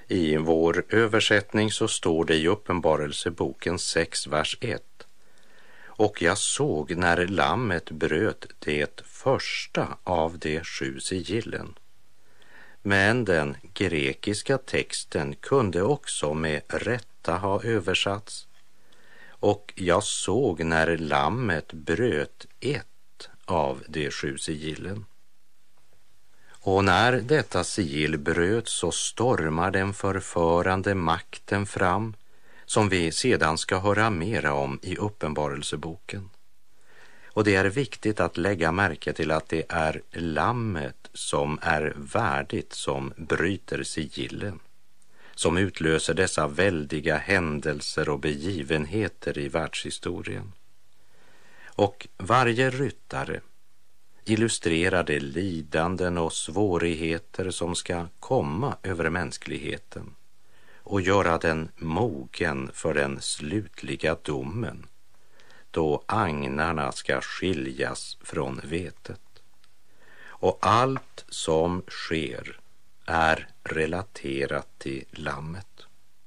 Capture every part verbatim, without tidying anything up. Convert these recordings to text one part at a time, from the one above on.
I vår översättning så står det i Uppenbarelseboken sex, vers ett. Och jag såg när lammet bröt det första av de sju sigillen. Men den grekiska texten kunde också med rätta ha översatts. Och jag såg när lammet bröt ett av de sju sigillen. Och när detta sigill bröt så stormar den förförande makten fram, som vi sedan ska höra mera om i Uppenbarelseboken. Och det är viktigt att lägga märke till att det är lammet som är värdigt som bryter sigillen, som utlöser dessa väldiga händelser och begivenheter i världshistorien. Och varje ryttare illustrerar de lidanden och svårigheter som ska komma över mänskligheten och göra den mogen för den slutliga domen, då agnarna ska skiljas från vetet. Och allt som sker är relaterat till lammet.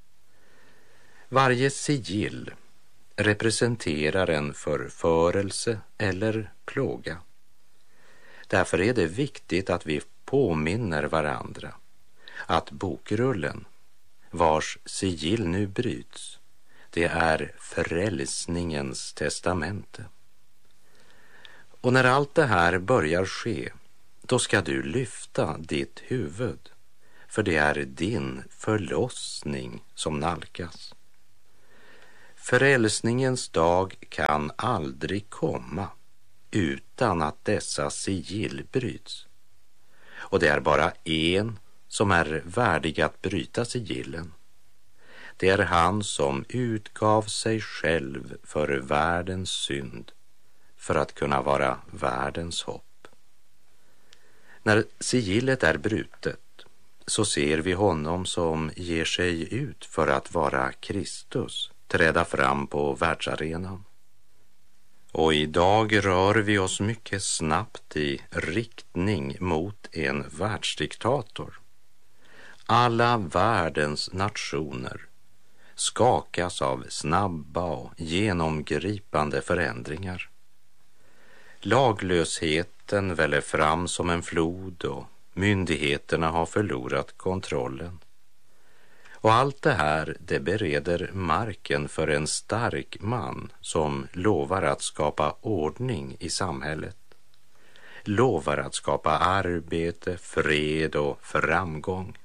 Varje sigill representerar en förförelse eller plåga. Därför är det viktigt att vi påminner varandra att bokrullen, vars sigill nu bryts, det är frälsningens testamente. Och när allt det här börjar ske, då ska du lyfta ditt huvud, för det är din förlossning som nalkas. Frälsningens dag kan aldrig komma utan att dessa sigill bryts. Och det är bara en som är värdig att bryta sigillen. Det är han som utgav sig själv för världens synd, för att kunna vara världens hopp. När sigillet är brutet så ser vi honom som ger sig ut för att vara Kristus, träda fram på världsarenan. Och idag rör vi oss mycket snabbt i riktning mot en världsdiktator. Alla världens nationer skakas av snabba och genomgripande förändringar. Laglösheten väller fram som en flod och myndigheterna har förlorat kontrollen. Och allt det här, det bereder marken för en stark man som lovar att skapa ordning i samhället. Lovar att skapa arbete, fred och framgång.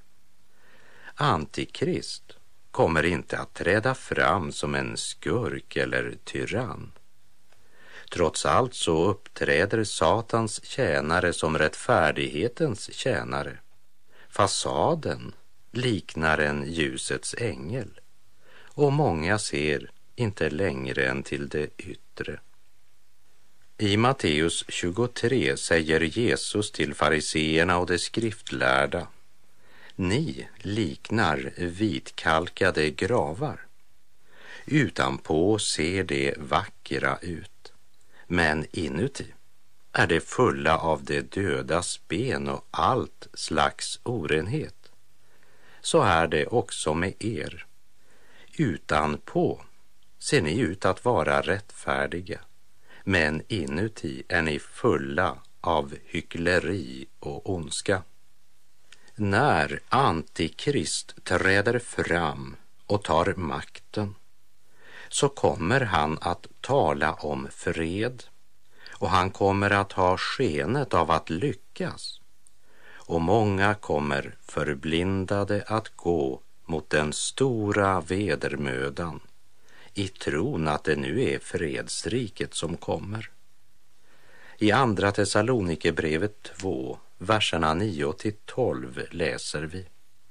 Antikrist kommer inte att träda fram som en skurk eller tyrann. Trots allt så uppträder Satans tjänare som rättfärdighetens tjänare. Fasaden liknar en ljusets ängel, och många ser inte längre än till det yttre. I Matteus tjugotre säger Jesus till fariseerna och de skriftlärda: ni liknar vitkalkade gravar. Utanpå ser det vackra ut, men inuti är det fulla av det dödas ben och allt slags orenhet. Så är det också med er. Utanpå ser ni ut att vara rättfärdiga, men inuti är ni fulla av hyckleri och ondska. När Antikrist träder fram och tar makten, så kommer han att tala om fred, och han kommer att ha skenet av att lyckas. Och många kommer förblindade att gå mot den stora vedermödan i tron att det nu är fredsriket som kommer. I andra Thessalonikerbrevet två, verserna nio till tolv läser vi: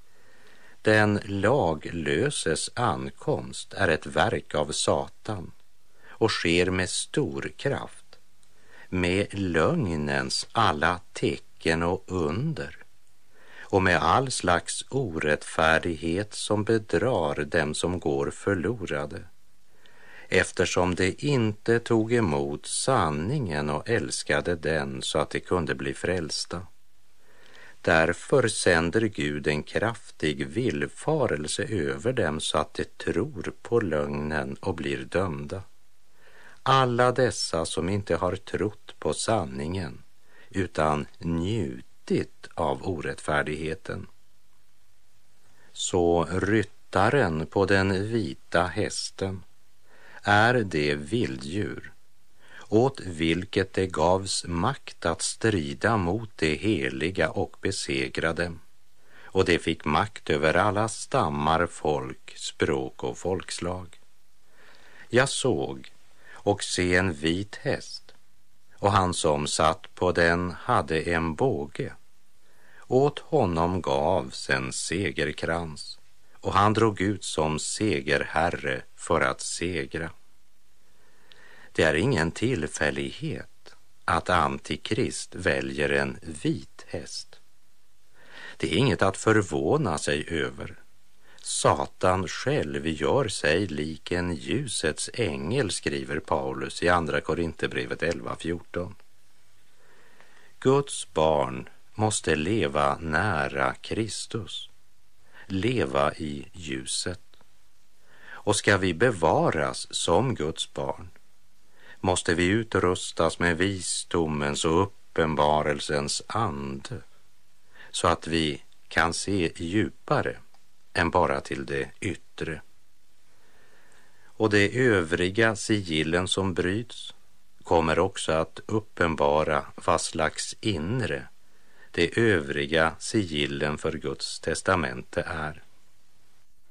den laglöses ankomst är ett verk av Satan och sker med stor kraft, med lögnens alla tecken och under, och med all slags orättfärdighet som bedrar dem som går förlorade, eftersom de inte tog emot sanningen och älskade den så att de kunde bli frälsta. Därför sänder Gud en kraftig villfarelse över dem så att de tror på lögnen och blir dömda. Alla dessa som inte har trott på sanningen utan njutit av orättfärdigheten. Så ryttaren på den vita hästen är det vilddjur åt vilket det gavs makt att strida mot det heliga och besegra dem. Och det fick makt över alla stammar, folk, språk och folkslag. Jag såg och se en vit häst, och han som satt på den hade en båge. Åt honom gavs en segerkrans, och han drog ut som segerherre för att segra. Det är ingen tillfällighet att Antikrist väljer en vit häst. Det är inget att förvåna sig över. Satan själv gör sig lik en ljusets ängel, skriver Paulus i andra Korinthierbrevet elva fjorton. Guds barn måste leva nära Kristus, leva i ljuset. Och ska vi bevaras som Guds barn måste vi utrustas med visdomens och uppenbarelsens ande så att vi kan se djupare än bara till det yttre. Och de övriga sigillen som bryts kommer också att uppenbara vad slags inre de övriga sigillen för Guds testamente är.